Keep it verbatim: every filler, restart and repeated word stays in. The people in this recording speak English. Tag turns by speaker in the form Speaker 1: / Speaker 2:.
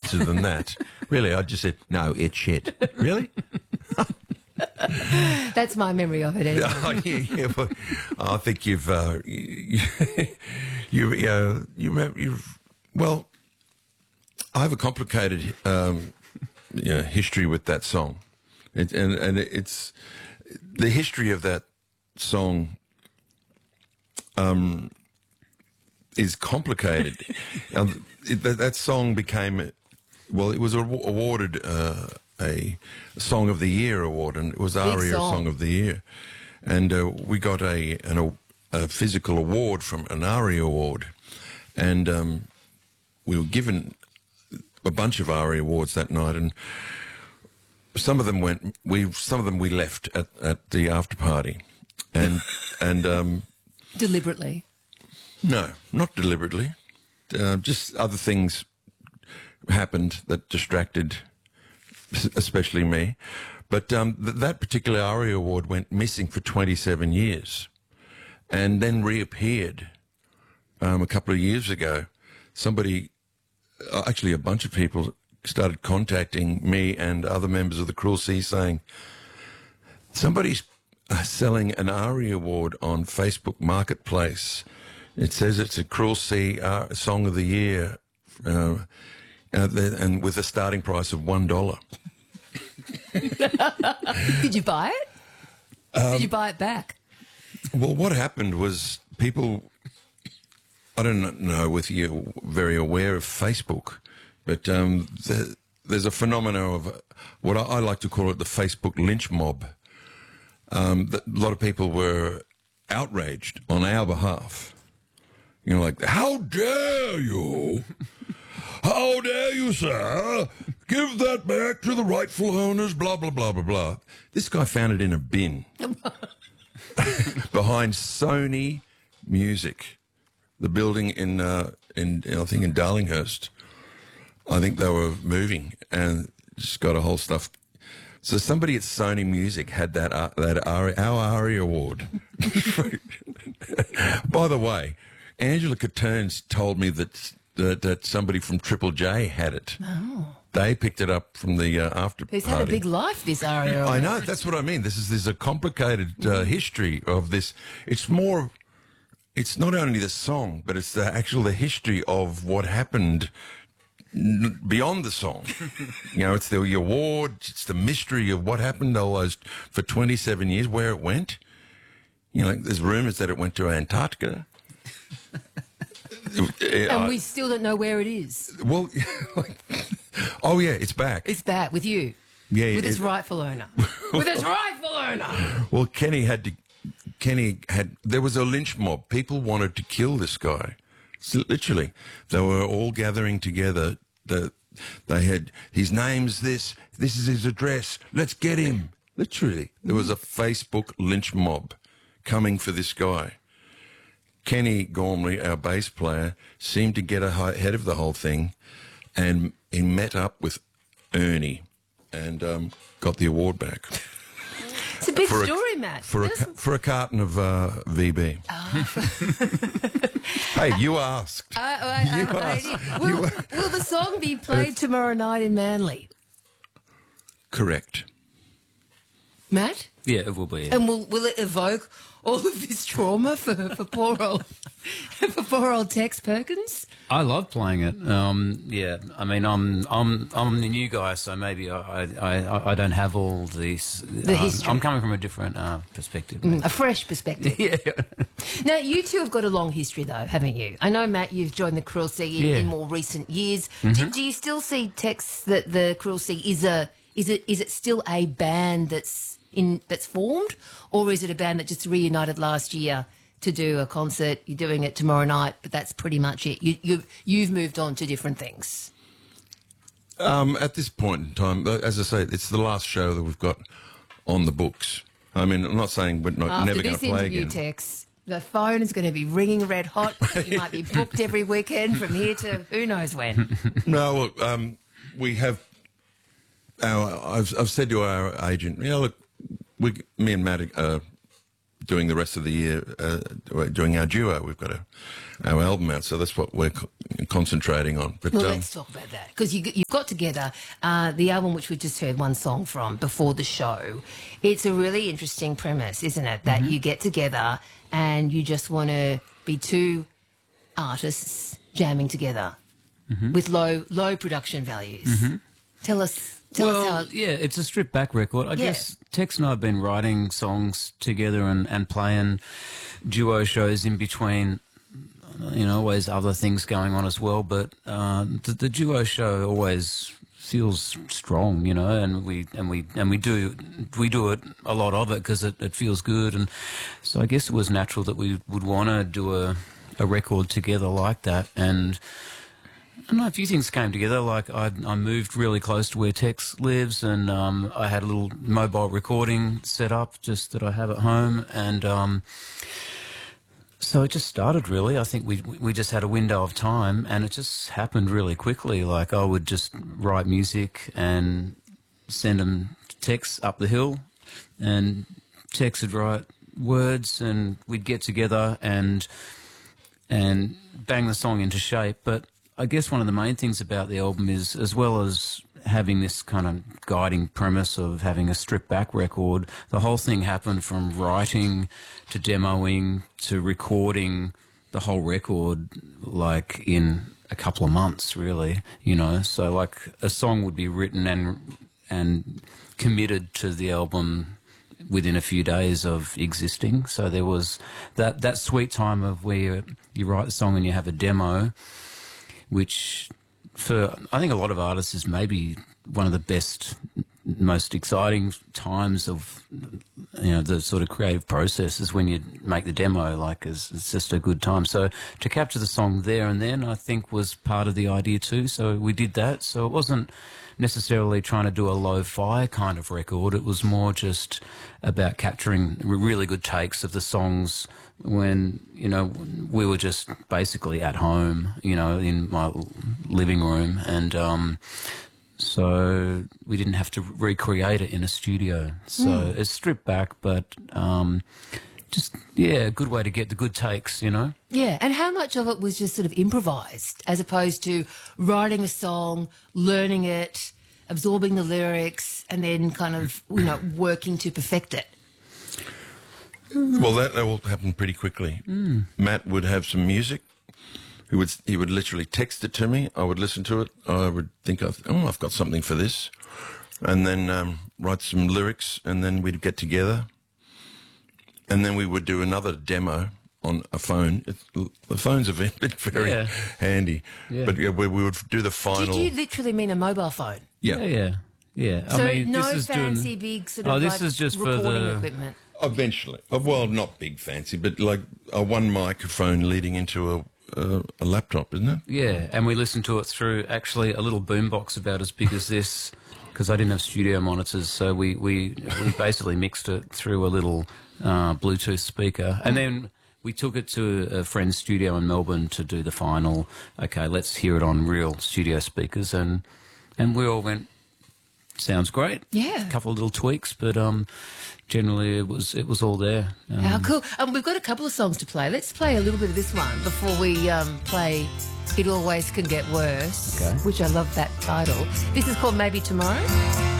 Speaker 1: nicer than that. Really, I just said, no, it's shit. Really?
Speaker 2: That's my memory of it anyway.
Speaker 1: Oh, yeah, yeah, well, I think you've, uh, you, you, you, uh, you, remember- you've, well, I have a complicated um, you know, history with that song. It, and, and it's, the history of that song um, is complicated. um, it, that, that song became, well, it was aw- awarded uh, a Song of the Year award, and it was ARIA
Speaker 2: song.
Speaker 1: Song of the Year. And uh, we got a, an, a physical award from an ARIA award. And um, we were given a bunch of ARIA awards that night, and some of them went, we, some of them we left at, at the after party. And, and, um,
Speaker 2: Deliberately.
Speaker 1: no, not deliberately. Uh, just other things happened that distracted, especially me. But um, th- that particular ARIA award went missing for twenty-seven years and then reappeared um, a couple of years ago. Somebody, uh, actually a bunch of people started contacting me and other members of the Cruel Sea saying, somebody's uh, selling an ARIA award on Facebook Marketplace. It says it's a Cruel Sea uh, Song of the Year, uh, uh, the, and with a starting price of one dollar.
Speaker 2: Did you buy it?
Speaker 1: Um,
Speaker 2: Did you buy it back?
Speaker 1: Well, what happened was people, I don't know whether you're very aware of Facebook, but um, the, there's a phenomenon of what I, I like to call it the Facebook lynch mob. Um, that a lot of people were outraged on our behalf. You know, like, how dare you? How dare you, sir? Give that back to the rightful owners, blah, blah, blah, blah, blah. This guy found it in a bin behind Sony Music, the building in, uh, in, I think, in Darlinghurst. I think they were moving and just got a whole stuff. So somebody at Sony Music had that, uh, that ARIA, our ARIA award. By the way, Angela Catterns told me that, that that somebody from Triple J had it.
Speaker 2: Oh.
Speaker 1: They picked it up from the uh, after
Speaker 2: He's
Speaker 1: party.
Speaker 2: had a big life, this ARIA.
Speaker 1: I know, that's what I mean. This is there's a complicated uh, history of this. It's more, it's not only the song, but it's the actual the history of what happened n- beyond the song. You know, it's the award, it's the mystery of what happened all those for twenty-seven years, where it went. You know, there's rumours that it went to Antarctica.
Speaker 2: And we still don't know where it is.
Speaker 1: Well, oh yeah, it's back.
Speaker 2: It's back with you.
Speaker 1: Yeah,
Speaker 2: With
Speaker 1: it-
Speaker 2: its rightful owner. With its rightful owner.
Speaker 1: Well, Kenny had to. Kenny had. There was a lynch mob. People wanted to kill this guy. So literally, they were all gathering together. The, they had his name's this. This is his address. Let's get him. Literally, there was a Facebook lynch mob coming for this guy. Kenny Gormley, our bass player, seemed to get ahead of the whole thing, and he met up with Ernie and um, got the award back.
Speaker 2: It's a big
Speaker 1: For a-
Speaker 2: story, Matt.
Speaker 1: For a,
Speaker 2: Yes.
Speaker 1: ca- for a carton of uh, V B. Hey, you asked.
Speaker 2: I- I-
Speaker 1: You
Speaker 2: I- I-
Speaker 1: asked.
Speaker 2: will, will the song be played tomorrow night in Manly?
Speaker 1: Correct.
Speaker 2: Matt?
Speaker 3: Yeah, it will be. Yeah.
Speaker 2: And will will it evoke all of this trauma for, for poor old for poor old Tex Perkins?
Speaker 3: I love playing it. Um, yeah, I mean, I'm I'm I'm the new guy, so maybe I I, I, I don't have all these.
Speaker 2: The
Speaker 3: uh,
Speaker 2: history.
Speaker 3: I'm coming from a different uh, perspective.
Speaker 2: A fresh perspective.
Speaker 3: Yeah.
Speaker 2: Now, you two have got a long history, though, haven't you? I know, Matt, you've joined the Cruel Sea in,
Speaker 3: Yeah.
Speaker 2: in more recent years. Do, do you still see Tex that the Cruel Sea is a is it is it still a band that's in that's formed, or is it a band that just reunited last year to do a concert? You're doing it tomorrow night, but that's pretty much it. You you you've moved on to different things.
Speaker 1: Um, at this point in time, uh, as I say, it's the last show that we've got on the books. I mean, I'm not saying we're not,
Speaker 2: After
Speaker 1: never going
Speaker 2: this
Speaker 1: to play
Speaker 2: interview,
Speaker 1: again.
Speaker 2: Tex, the phone is going to be ringing red hot. You might be booked every weekend from here to who knows when.
Speaker 1: No, well, um, we have. Our, I've, I've said to our agent, you know, look, we, me and Matt, uh, doing the rest of the year, uh, we're doing our duo. We've got a, our album out, so that's what we're co- concentrating on. But
Speaker 2: Well,
Speaker 1: um,
Speaker 2: let's talk about that because you, you've got together uh, the album which we just heard one song from before the show. It's a really interesting premise, isn't it? That
Speaker 1: Mm-hmm.
Speaker 2: you get together and you just want to be two artists jamming together
Speaker 1: Mm-hmm.
Speaker 2: with low low production values. Tell us, tell
Speaker 3: well,
Speaker 2: us how. It,
Speaker 3: yeah, it's a stripped back record. I
Speaker 2: Yeah.
Speaker 3: guess Tex and I have been writing songs together and, and playing duo shows in between. You know, always other things going on as well, but uh, the, the duo show always feels strong, you know, and we and we and we do we do it a lot of it because it, it feels good, and so I guess it was natural that we would want to do a a record together like that, and. I don't know, a few things came together. Like I, I moved really close to where Tex lives, and um, I had a little mobile recording set up just that I have at home, and um, so it just started really. I think we we just had a window of time, and it just happened really quickly. Like I would just write music and send them to Tex up the hill, and Tex would write words, and we'd get together and and bang the song into shape. But I guess one of the main things about the album is, as well as having this kind of guiding premise of having a stripped back record, the whole thing happened from writing to demoing to recording the whole record like in a couple of months, really, you know. So like a song would be written and and committed to the album within a few days of existing. So there was that that sweet time of where you, you write the song and you have a demo, which for I think a lot of artists is maybe one of the best, most exciting times of, you know, the sort of creative process is when you make the demo. Like it's, it's just a good time. So to capture the song there and then, I think was part of the idea too. So we did that. So it wasn't necessarily trying to do a lo-fi kind of record. It was more just about capturing really good takes of the songs when, you know, we were just basically at home, you know, in my living room. And um, so we didn't have to recreate it in a studio. So mm. it's stripped back, but um, just, yeah, a good way to get the good takes, you know?
Speaker 2: Yeah, and how much of it was just sort of improvised as opposed to writing a song, learning it, absorbing the lyrics, and then kind of, you know, working to perfect it?
Speaker 1: Well, that, that all happened pretty quickly.
Speaker 3: Mm.
Speaker 1: Matt would have some music. He would he would literally text it to me. I would listen to it. I would think, oh, I've got something for this, and then um, write some lyrics, and then we'd get together, and then we would do another demo on a phone. It's, the phones have been very
Speaker 3: Yeah.
Speaker 1: handy,
Speaker 3: Yeah.
Speaker 1: but yeah, we, we would do the final.
Speaker 2: Did you literally mean a mobile phone?
Speaker 1: yeah.
Speaker 3: Yeah, yeah, yeah.
Speaker 2: So
Speaker 3: I mean,
Speaker 2: no
Speaker 3: this is
Speaker 2: fancy
Speaker 3: doing,
Speaker 2: big sort of
Speaker 3: Oh, this
Speaker 2: like
Speaker 3: is just for
Speaker 2: recording
Speaker 3: the.
Speaker 2: equipment.
Speaker 1: Eventually. Uh, Well, not big fancy, but like a one microphone leading into a, a, a laptop, isn't it?
Speaker 3: Yeah, and we listened to it through actually a little boombox about as big as this, because I didn't have studio monitors, so we, we, we basically mixed it through a little uh, Bluetooth speaker. And then we took it to a friend's studio in Melbourne to do the final, okay, let's hear it on real studio speakers. And, and we all went, sounds great.
Speaker 2: Yeah.
Speaker 3: A couple of little tweaks, but um, generally it was it was all there. Um,
Speaker 2: How cool. Um, we've got a couple of songs to play. Let's play a little bit of this one before we um, play It Always Can Get Worse,
Speaker 3: Okay.
Speaker 2: which I love that title. This is called Maybe Tomorrow.